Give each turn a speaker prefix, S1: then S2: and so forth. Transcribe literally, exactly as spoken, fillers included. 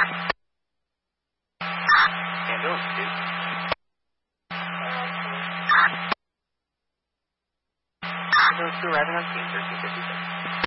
S1: Ambulance two. Ambulance two arriving on scene, thirteen fifty-six.